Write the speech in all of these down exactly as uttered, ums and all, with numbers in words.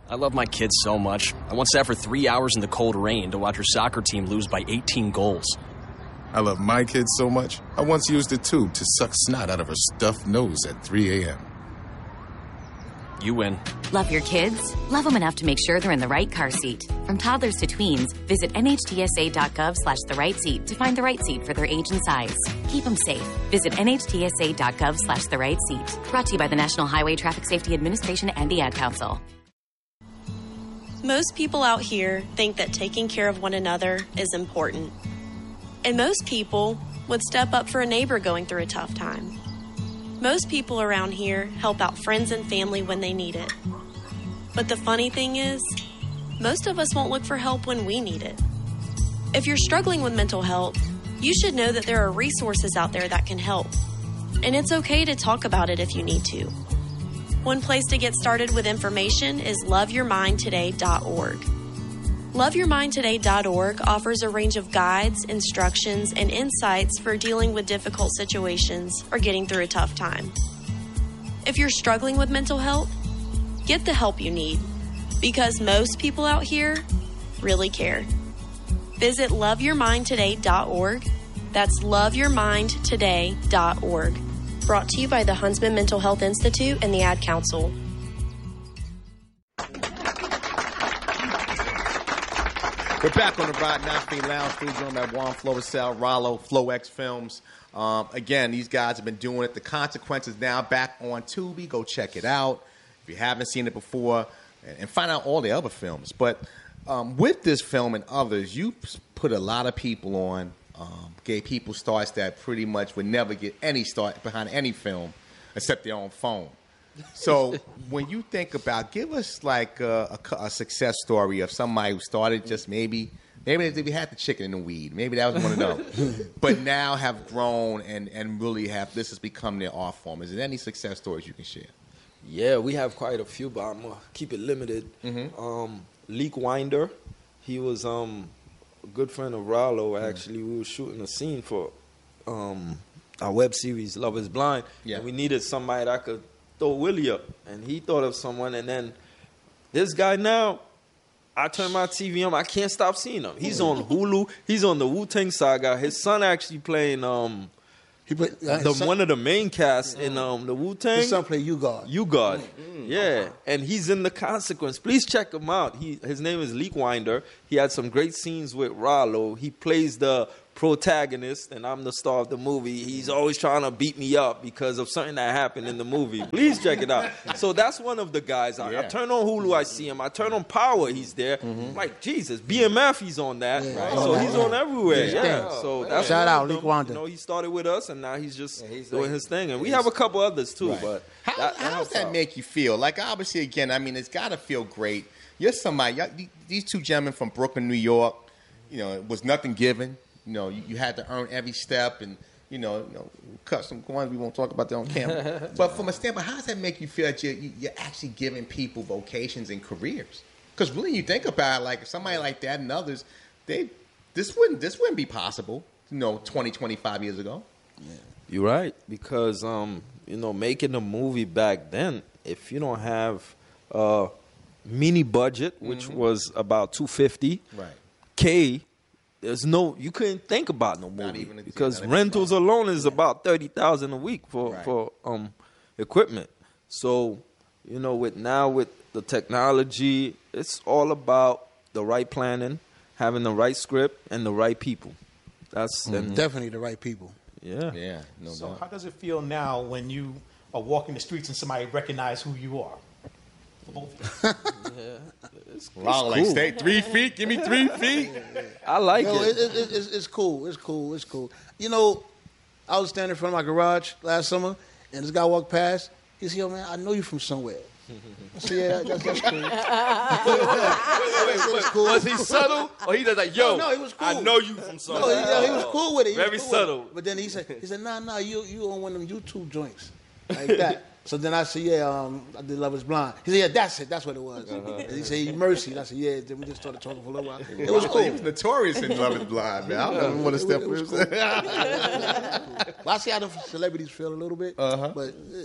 I love my kids so much. I once sat for three hours in the cold rain to watch her soccer team lose by eighteen goals. I love my kids so much, I once used a tube to suck snot out of her stuffed nose at three a.m. You win. Love your kids? Love them enough to make sure they're in the right car seat. From toddlers to tweens, visit N H T S A dot gov slash the right seat to find the right seat for their age and size. Keep them safe. Visit N H T S A dot gov slash the right seat. Brought to you by the National Highway Traffic Safety Administration and the Ad Council. Most people out here think that taking care of one another is important. And most people would step up for a neighbor going through a tough time. Most people around here help out friends and family when they need it. But the funny thing is, most of us won't look for help when we need it. If you're struggling with mental health, you should know that there are resources out there that can help. And it's okay to talk about it if you need to. One place to get started with information is love your mind today dot org. love your mind today dot org offers a range of guides, instructions, and insights for dealing with difficult situations or getting through a tough time. If you're struggling with mental health, get the help you need, because most people out here really care. Visit love your mind today dot org. That's love your mind today dot org. Brought to you by the Huntsman Mental Health Institute and the Ad Council. We're back on the Rod Naffi Lounge. Please join at Juan Floricel, Rollo, Flow X Films. Um, again, these guys have been doing it. The Consequences now back on Tubi. Go check it out if you haven't seen it before, and, and find out all the other films. But um, with this film and others, you put a lot of people on, um, gave people starts that pretty much would never get any start behind any film except their own phone. So when you think about, give us like a, a, a success story of somebody who started just maybe, maybe they had the chicken and the weed. Maybe that was one of those. But now have grown and, and really have, this has become their art form. Is there any success stories you can share? Yeah, we have quite a few, but I'm going to keep it limited. Mm-hmm. Um, Leek Winder, he was um, a good friend of Rollo. Actually, mm-hmm. we were shooting a scene for um, our web series, Love is Blind. Yeah. And we needed somebody that could throw Willie up, and he thought of someone, and then this guy now, I turn my T V on, I can't stop seeing him. He's on Hulu, he's on the Wu-Tang Saga. His son actually playing um, he play, uh, the son, one of the main casts yeah. in um, the Wu-Tang. His son played U-God. U-God, mm-hmm. yeah, and he's in The Consequence. Please check him out. He His name is Leek Winder. He had some great scenes with Rollo. He plays the protagonist, and I'm the star of the movie. He's always trying to beat me up because of something that happened in the movie. Please check it out. So that's one of the guys. I, yeah. I turn on Hulu, I see him. I turn on Power, he's there. Mm-hmm. I'm like, Jesus, B M F, he's on that. Yeah, right. So he's on everywhere. Yeah. yeah. So that's shout out, Leek Winder. You know, he started with us, and now he's just yeah, he's doing like, his thing. And we have a couple others too. Right. But how, that, how does that out. make you feel? Like, obviously, again, I mean, it's got to feel great. You're somebody. These two gentlemen from Brooklyn, New York. You know, it was nothing given. You know, you, you had to earn every step, and you know, you know, cut some corners. We won't talk about that on camera. But from a standpoint, how does that make you feel that you're, you're actually giving people vocations and careers? Because really, you think about it, like somebody like that and others, they this wouldn't this wouldn't be possible. You know, twenty, twenty-five years ago. Yeah. You're right, because um, you know, making a movie back then, if you don't have a mini budget, which mm-hmm. was about two fifty, right? K. There's no, you couldn't think about no movie because rentals alone is about thirty thousand a week for right. for um equipment. So, you know, with now with the technology, it's all about the right planning, having the right script, and the right people. That's mm-hmm. and definitely the right people. Yeah, yeah. No so, doubt. How does it feel now when you are walking the streets and somebody recognizes who you are? yeah, it's, Rollo, like, stay three feet. Give me three feet. I like Yo, it. It, it, it's, it's cool. It's cool. It's cool. You know, I was standing in front of my garage last summer, and this guy walked past. He said, "Yo, man, I know you from somewhere." I said, "Yeah, that, that's, that's cool." wait, wait, wait, cool. Was he subtle, or he just like, "Yo, no, no, he was cool. I know you from somewhere"? No, he, he was cool with it. He Very cool subtle. But then he said, "He said, nah, nah, you you on one of them YouTube joints like that." So then I said, yeah, um, I did Love is Blind. He said, yeah, that's it. That's what it was. Uh-huh. And he said, Mercy. And I said, yeah. Then we just started talking for a little while. It was cool. He was notorious in Love is Blind, man. I don't want to step with him. Well, I see how the celebrities feel a little bit. Uh-huh. But uh,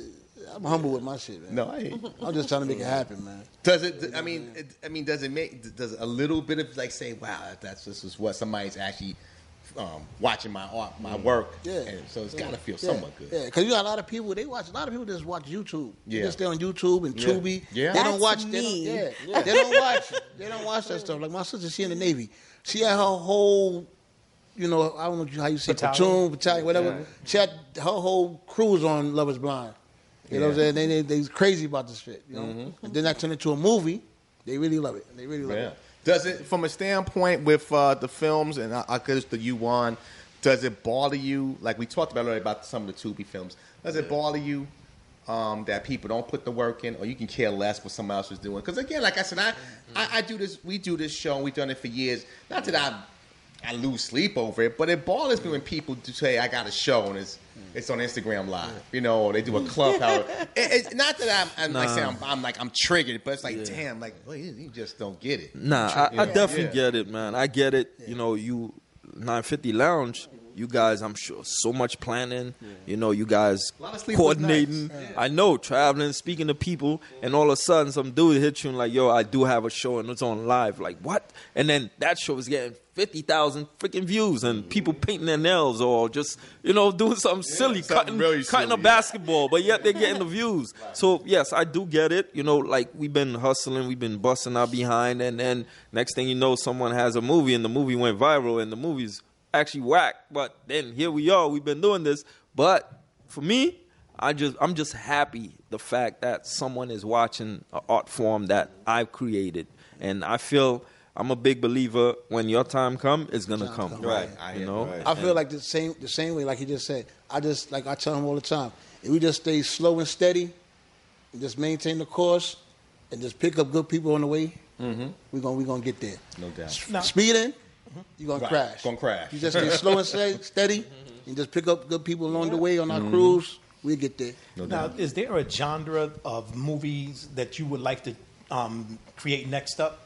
I'm humble with my shit, man. No, I ain't. I'm just trying to make it happen, man. Does it? I mean, it, I mean, does it make? Does a little bit of like say, wow, that's this is what somebody's actually um, watching my art, my work. Yeah. And so it's yeah. gotta feel yeah. somewhat good. Yeah, because you got a lot of people. They watch. A lot of people just watch YouTube. They Yeah. just stay on YouTube and Yeah. Tubi. Yeah. They That's don't watch. They me. don't, yeah. yeah. They don't watch. They don't watch that stuff. Like my sister, she in the Navy. She had her whole. You know, I don't know how you say Battalion. platoon, battalion, whatever. Yeah. She had her whole cruise on Love Is Blind. You know what I'm Yeah. saying? They, they they crazy about this shit. You know. Mm-hmm. And then that turned into a movie. They really love it. They really love Yeah. it. Does it, from a standpoint with uh, the films, and I, I guess the U one, does it bother you? Like we talked about earlier about some of the Tubi films. Does it bother you um, that people don't put the work in, or you can care less what someone else is doing? Because again, like I said, I, I I do this. We do this show. and We've done it for years. Not that I I lose sleep over it, but it bothers me when people do say I got a show and it's it's on Instagram Live, you know, or they do a clubhouse. it, it's not that I'm, I'm like saying I'm, I'm like I'm triggered, but it's like damn, like well, you, you just don't get it. Nah, I, I Yeah. definitely Yeah. get it, man. I get it. You know, you nine fifty Lounge, you guys, I'm sure, so much planning. You know, you guys A lot of sleepless coordinating. nights. I know, traveling, speaking to people, and all of a sudden some dude hits you and like, yo, I do have a show and it's on live. Like, what? And then that show is getting fifty thousand freaking views and people painting their nails or just, you know, doing something silly, something cutting, really cutting silly, a basketball, but yet they're getting the views. So, yes, I do get it. You know, like we've been hustling, we've been busting our behind, and then next thing you know, someone has a movie and the movie went viral and the movie's actually whack. But then here we are, we've been doing this. But for me, I just I'm just happy the fact that someone is watching an art form that I've created. And I feel I'm a big believer when your time come, it's gonna Time come. come, Right. You know? Right. I feel like the same the same way, like he just said. I just like I tell him all the time. If we just stay slow and steady, and just maintain the course, and just pick up good people on the way, Mm-hmm. we're gonna we gonna get there. No doubt. No. Speeding, you're gonna Right. crash. Gonna crash. You just stay slow and steady, steady, and just pick up good people along the way on our cruise. We'll get there. No Now, doubt. is there a genre of movies that you would like to um, create next up?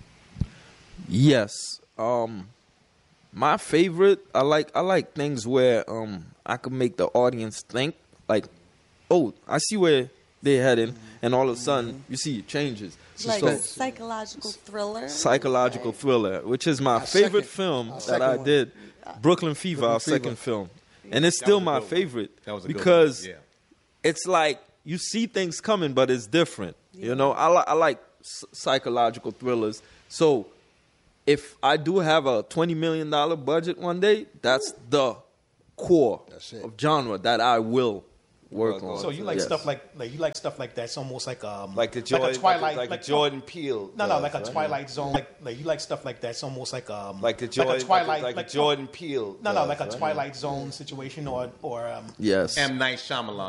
Yes. Um my favorite, I like I like things where um I can make the audience think like, oh, I see where they're heading, and all of a sudden you see it changes. Like So- psychological thriller. psychological thriller, which is my Our favorite second- film our that second I one. did. Brooklyn Fever, Brooklyn our Fever. second film. And it's That still was a my good one. favorite That was a good one. because Yeah. it's like you see things coming, but it's different. You know, I, li- I like s- psychological thrillers. So if I do have a twenty million dollars budget one day, that's the core That's it. of genre that I will work Work on. So you like Yes. stuff like, like you like stuff like that. It's almost like um Like the Jordan, like a Twilight, like, like the Jordan Peele. No, no, does, like a right? Twilight Zone. Like, like you like stuff like that. It's almost like um Like the Jordan, like a Twilight, like, a- like a Jordan Peele. No, no, does, like a right? Twilight Zone situation or or um, Yes. M. Night Shyamalan.